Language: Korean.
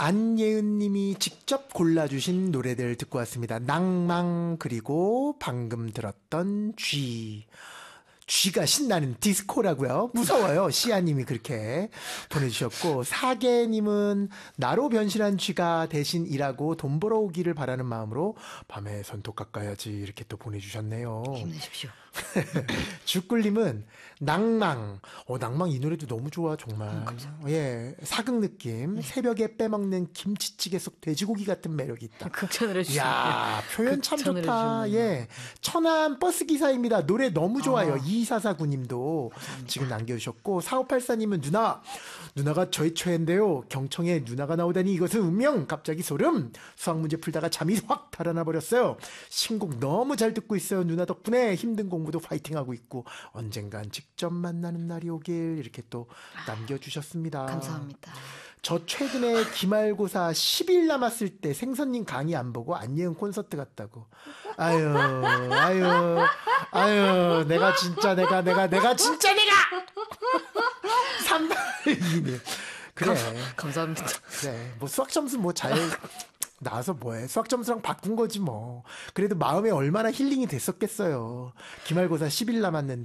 안예은 님이 직접 골라주신 노래들 듣고 왔습니다. 낭망, 그리고 방금 들었던 쥐가 신나는 디스코라고요. 무서워요. 시아님이 그렇게 보내주셨고, 사계님은 나로 변신한 쥐가 대신 일하고 돈 벌어오기를 바라는 마음으로 밤에 손톱 깎아야지 이렇게 또 보내주셨네요. 힘내십시오. 죽꿀님은 낭망. 낭망 이 노래도 너무 좋아 정말. 예, 사극 느낌. 새벽에 빼먹는 김치찌개 속 돼지고기 같은 매력이 있다. 극찬을 해주시네요. 야, 표현 참 극찬을 좋다. 해주시네요. 예, 천안 버스 기사입니다. 노래 너무 좋아요. 2449님도 지금 남겨주셨고, 4584님은 누나가 저의 최애인데요. 경청에 누나가 나오다니 이것은 운명. 갑자기 소름. 수학 문제 풀다가 잠이 확 달아나 버렸어요. 신곡 너무 잘 듣고 있어요. 누나 덕분에 힘든 공부도 파이팅하고 있고 언젠간 직접 만나는 날이 오길 이렇게 또 남겨주셨습니다. 감사합니다. 저 최근에 기말고사 10일 남았을 때 생선님 강의 안 보고 안예은 콘서트 갔다고. 아유, 내가 진짜 382님. 그래. 감사합니다. 그래. 뭐 수학 점수 뭐 잘 나와서 뭐해. 수학 점수랑 바꾼 거지 뭐. 그래도 마음에 얼마나 힐링이 됐었겠어요. 기말고사 10일 남았는데.